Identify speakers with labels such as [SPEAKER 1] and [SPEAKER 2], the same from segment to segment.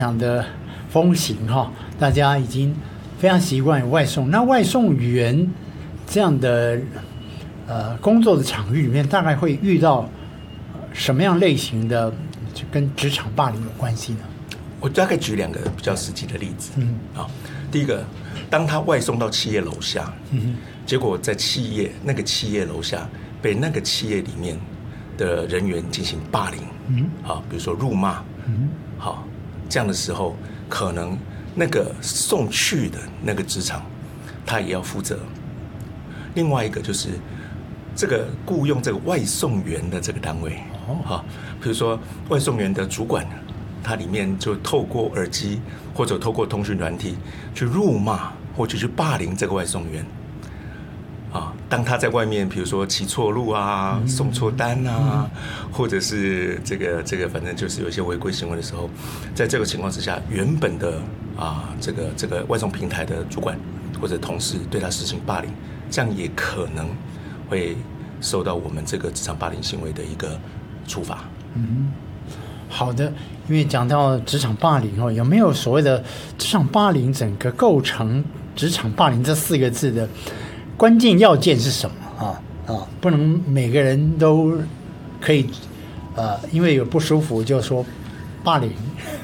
[SPEAKER 1] 常的风行哈，大家已经非常习惯有外送。那外送员这样的工作的场域里面，大概会遇到什么样类型的就跟职场霸凌有关系呢？
[SPEAKER 2] 我大概举2个比较实际的例子。第一个，当他外送到企业楼下，结果在那个企业楼下被那个企业里面的人员进行霸凌，比如说辱骂，这样的时候，可能那个送去的那个职场，他也要负责。另外一个就是这个雇用这个外送员的这个单位，比如说外送员的主管，他里面就透过耳机或者透过通讯软体去辱骂或者去霸凌这个外送员。当他在外面，比如说骑错路啊、送错单啊，或者是这个，反正就是有一些违规行为的时候，在这个情况之下，原本的这个外送平台的主管或者同事对他实行霸凌，这样也可能会受到我们这个职场霸凌行为的一个处罚。
[SPEAKER 1] 好的，因为讲到职场霸凌有没有所谓的职场霸凌整个构成职场霸凌这4个字的关键要件是什么不能每个人都可以因为有不舒服就说霸凌。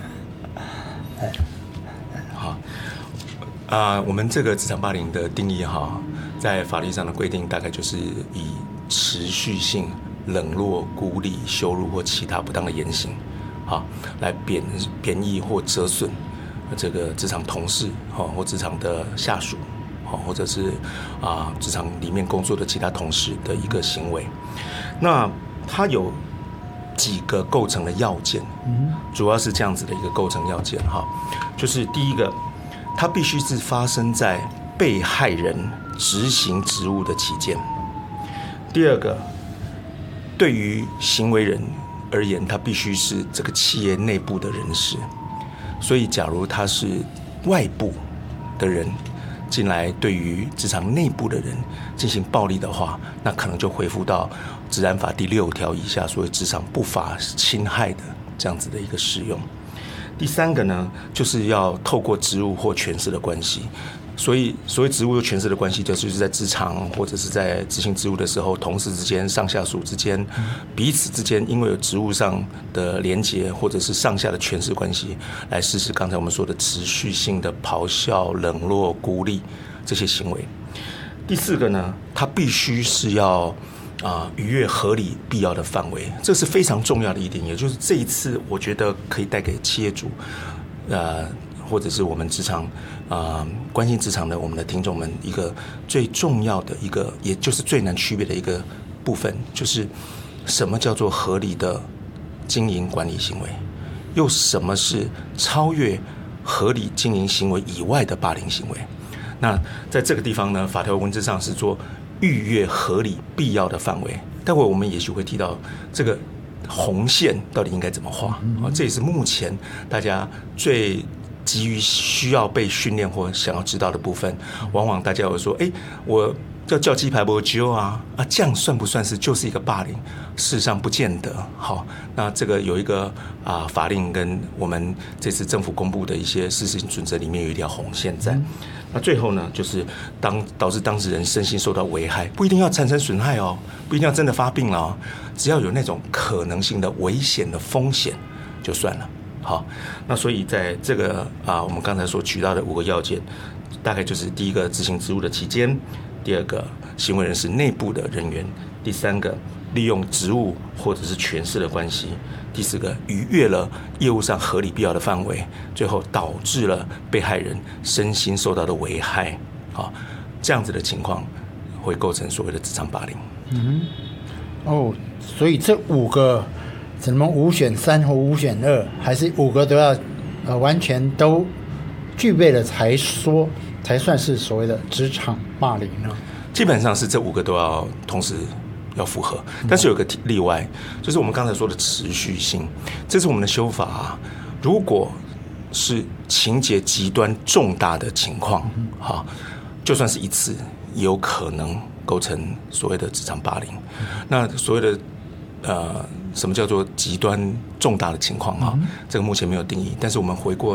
[SPEAKER 2] 我们这个职场霸凌的定义在法律上的规定大概就是以持续性冷落、孤立、羞辱或其他不当的言行来贬义或折损这个职场同事或职场的下属或者是职场里面工作的其他同事的一个行为。那它有几个构成的要件，主要是这样子的一个构成要件就是第一个，它必须是发生在被害人执行职务的期间。第二个，对于行为人而言，他必须是这个企业内部的人士。所以假如他是外部的人进来对于职场内部的人进行暴力的话，那可能就恢复到治安法第6条以下所谓职场不法侵害的这样子的一个适用。第3个呢，就是要透过职务或权势的关系。所谓职务和权势的关系，就是在职场或者是在执行职务的时候，同事之间、上下属之间、彼此之间，因为有职务上的连结，或者是上下的权势关系，来实施刚才我们说的持续性的咆哮、冷落、孤立这些行为。第4个呢，它必须是要逾越合理必要的范围，这是非常重要的一点。也就是这一次，我觉得可以带给企业主，或者是我们职场关心职场的我们的听众们一个最重要的一个，也就是最难区别的一个部分，就是什么叫做合理的经营管理行为，又什么是超越合理经营行为以外的霸凌行为。那在这个地方呢，法条文字上是说逾越合理必要的范围。待会我们也许会提到这个红线到底应该怎么画，这也是目前大家最急于需要被训练或想要知道的部分。往往大家会说，我要叫鸡排不揪这样算不算就是一个霸凌？事实上不见得。那这个有一个法令跟我们这次政府公布的一些事实准则里面有一条红线在。那最后呢，就是导致当事人身心受到危害，不一定要产生损害不一定要真的发病了只要有那种可能性的危险的风险就算了。那所以在这个我们刚才所举到的5个要件，大概就是第1个执行职务的期间，第2个行为人是内部的人员，第3个利用职务或者是权势的关系，第4个逾越了业务上合理必要的范围，最后导致了被害人身心受到的危害。这样子的情况会构成所谓的职场霸凌。
[SPEAKER 1] 所以这5个怎么5选3或5选2，还是5个都要完全都具备了才算是所谓的职场霸凌呢？
[SPEAKER 2] 基本上是这5个都要同时要符合，但是有个例外，就是我们刚才说的持续性。这是我们的修法如果是情节极端重大的情况就算是一次也有可能构成所谓的职场霸凌。那所谓的什么叫做极端重大的情况这个目前没有定义，但是我们回过